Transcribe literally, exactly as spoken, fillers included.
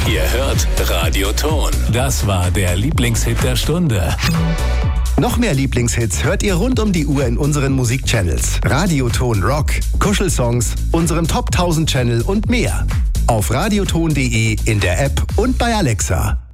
Ihr hört Radio Ton. Das war der Lieblingshit der Stunde. Noch mehr Lieblingshits hört ihr rund um die Uhr in unseren Musikchannels. Radioton Rock, Kuschelsongs, unserem Top tausend Channel und mehr. Auf radioton punkt de, in der App und bei Alexa.